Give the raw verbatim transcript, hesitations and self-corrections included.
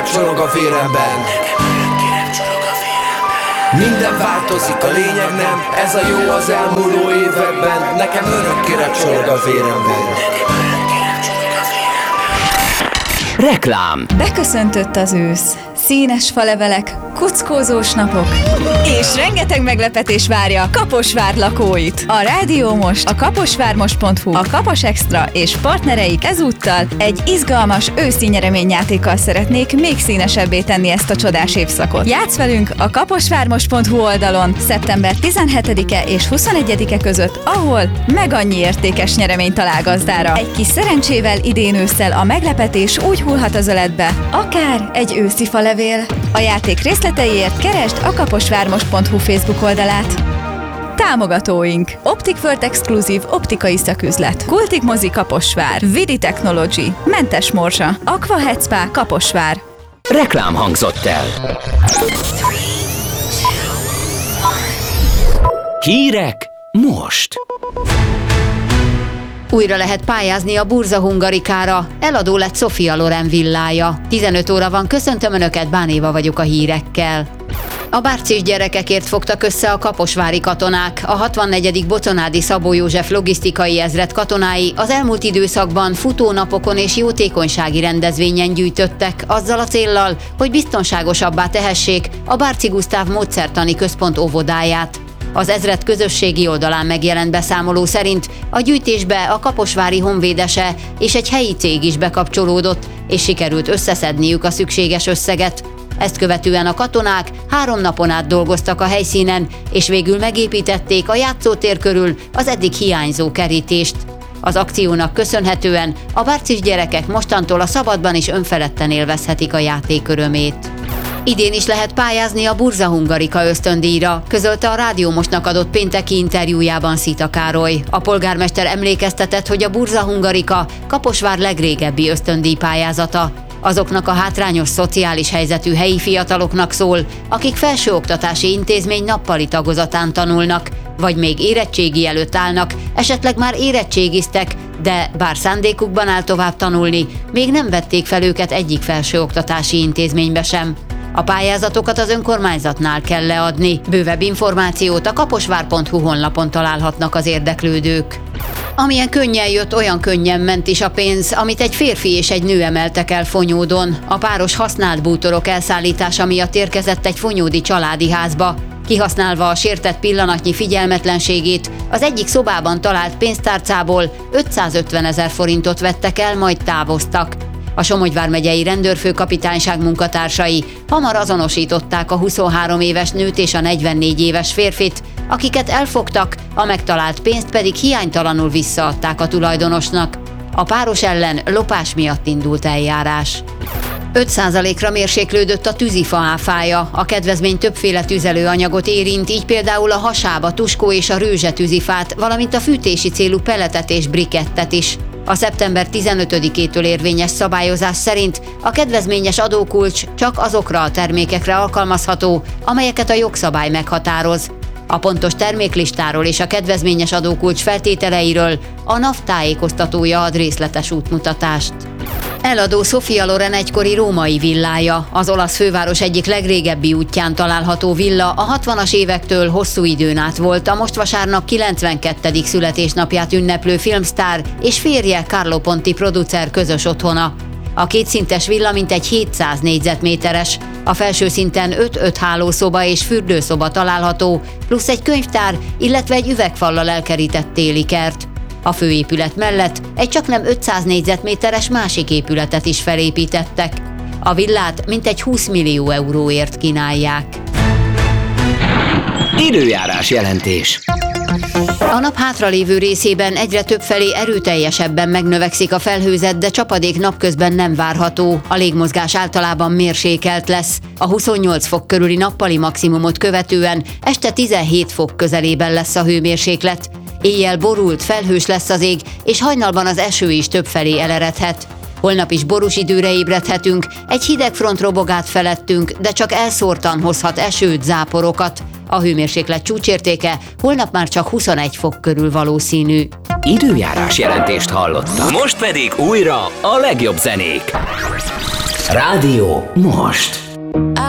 csorog a véremben. Minden változik, a lényeg nem. Ez a jó az elmúló években. Nekem örökkére csorog a véremben. Reklám. Beköszöntött az ősz. Színes falevelek, kuckózós napok, és rengeteg meglepetés várja Kaposvár lakóit. A Rádió Most, a kaposvármost pont hu, a Kapos Extra és partnereik ezúttal egy izgalmas őszi nyereményjátékkal szeretnék még színesebbé tenni ezt a csodás évszakot. Játsz velünk a kaposvármost pont hu oldalon szeptember tizenhetedike és huszonegyedike között, ahol meg annyi értékes nyeremény talál gazdára. Egy kis szerencsével idén ősszel a meglepetés úgy hullhat az öletbe, akár egy őszi falevél. A játék részleteiért keresd a kaposvármost pont hu Facebook oldalát. Támogatóink: Optic World Exclusive optikai szaküzlet, Kultig Mozi Kaposvár, Vidi Technology, Mentes Morzsa, Aqua Head Spa Kaposvár. Reklám hangzott el. Hírek most. Újra lehet pályázni a Burza Hungarikára, eladó lett Sofia Loren villája. tizenöt óra van, köszöntöm Önöket, Bán Éva vagyok a hírekkel. A bárcis gyerekekért fogtak össze a kaposvári katonák. A hatvannegyedik Boconádi Szabó József logisztikai ezred katonái az elmúlt időszakban futónapokon és jótékonysági rendezvényen gyűjtöttek, azzal a céllal, hogy biztonságosabbá tehessék a Bárci Gusztáv Módszertani Központ óvodáját. Az ezred közösségi oldalán megjelent beszámoló szerint a gyűjtésbe a kaposvári honvédese és egy helyi cég is bekapcsolódott, és sikerült összeszedniük a szükséges összeget. Ezt követően a katonák három napon át dolgoztak a helyszínen, és végül megépítették a játszótér körül az eddig hiányzó kerítést. Az akciónak köszönhetően a bárcis gyerekek mostantól a szabadban is önfeledten élvezhetik a játék örömét. Idén is lehet pályázni a Burza Hungarika ösztöndíjra, közölte a Rádió Mostnak adott pénteki interjújában Szita Károly. A polgármester emlékeztetett, hogy a Burza Hungarika Kaposvár legrégebbi ösztöndíj pályázata. Azoknak a hátrányos szociális helyzetű helyi fiataloknak szól, akik felsőoktatási intézmény nappali tagozatán tanulnak, vagy még érettségi előtt állnak, esetleg már érettségiztek, de bár szándékukban áll tovább tanulni, még nem vették fel őket egyik felsőoktatási intézménybe sem. A pályázatokat az önkormányzatnál kell leadni. Bővebb információt a kaposvár pont hu honlapon találhatnak az érdeklődők. Amilyen könnyen jött, olyan könnyen ment is a pénz, amit egy férfi és egy nő emeltek el Fonyódon. A páros használt bútorok elszállítása miatt érkezett egy fonyódi családi házba. Kihasználva a sértett pillanatnyi figyelmetlenségét, az egyik szobában talált pénztárcából ötszázötvenezer forintot vettek el, majd távoztak. A Somogy vármegyei rendőrfőkapitányság munkatársai hamar azonosították a huszonhárom éves nőt és a negyvennégy éves férfit, akiket elfogtak, a megtalált pénzt pedig hiánytalanul visszaadták a tulajdonosnak. A páros ellen lopás miatt indult eljárás. öt százalékra mérséklődött a tűzifa áfája. A kedvezmény többféle tüzelőanyagot érint, így például a hasába, tuskó és a rőzse tűzifát, valamint a fűtési célú peletet és brikettet is. A szeptember tizenötödikétől érvényes szabályozás szerint a kedvezményes adókulcs csak azokra a termékekre alkalmazható, amelyeket a jogszabály meghatároz. A pontos terméklistáról és a kedvezményes adókulcs feltételeiről a NAV tájékoztatója ad részletes útmutatást. Eladó Sofia Loren egykori római villája. Az olasz főváros egyik legrégebbi útján található villa a hatvanas évektől hosszú időn át volt a most vasárnap kilencvenkettedik születésnapját ünneplő filmsztár és férje Carlo Ponti producer közös otthona. A kétszintes villa mintegy hétszáz négyzetméteres, a felső szinten öt-öt hálószoba és fürdőszoba található, plusz egy könyvtár, illetve egy üvegfallal elkerített téli kert. A főépület mellett egy csaknem ötszáz négyzetméteres másik épületet is felépítettek. A villát mintegy húsz millió euróért kínálják. Időjárás jelentés. A nap hátralévő részében egyre többfelé erőteljesebben megnövekszik a felhőzet, de csapadék napközben nem várható. A légmozgás általában mérsékelt lesz. A huszonnyolc fok körüli nappali maximumot követően este tizenhét fok közelében lesz a hőmérséklet. Éjjel borult, felhős lesz az ég, és hajnalban az eső is többfelé eleredhet. Holnap is borús időre ébredhetünk, egy hideg front robog át felettünk, de csak elszórtan hozhat esőt, záporokat. A hőmérséklet csúcsértéke holnap már csak huszonegy fok körül valószínű. Időjárás jelentést hallottak. Most pedig újra a legjobb zenék. Rádió most.